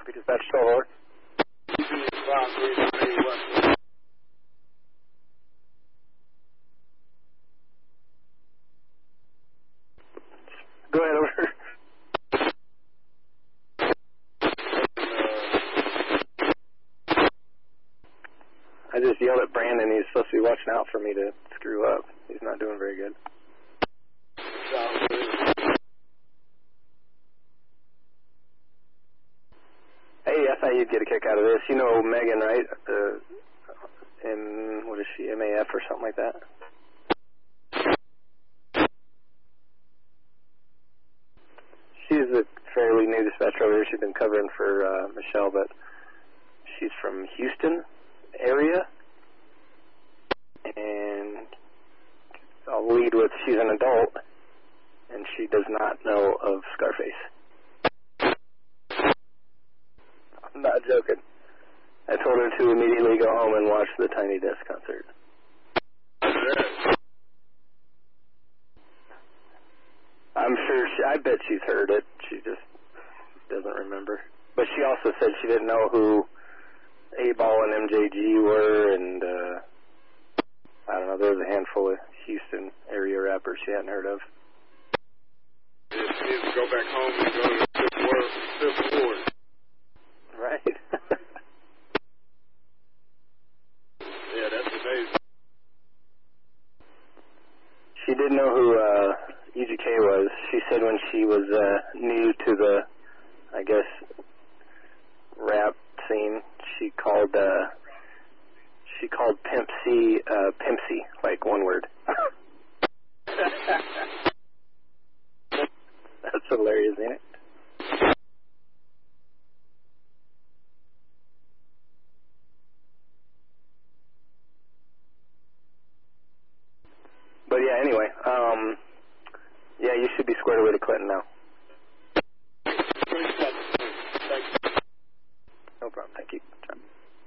We dispatch 12 over. Go ahead, over. I just yelled at Brandon. He's supposed to be watching out for me to screw up. He's not doing very good. Hey, I thought you'd get a kick out of this. You know Megan, right? What is she, MAF or something like that? She's a fairly new dispatcher over here. She's been covering for Michelle, but she's from Houston area. And I'll lead with she's an adult, and she does not know of Scarface. I'm not joking. I told her to immediately go home and watch the Tiny Desk concert. I'm sure, I bet she's heard it. She just doesn't remember. But she also said she didn't know who A-Ball and MJG were, and I don't know, there was a handful of Houston area rappers she hadn't heard of. She needs to go back home and go to the Fifth Ward. Right. Yeah, that's amazing. She did know who UGK was. She said when she was new to the, I guess, rap scene, she called Pimp C Pimpsy, like one word. That's hilarious, ain't it? But yeah, anyway, yeah, you should be squared away to Clinton now.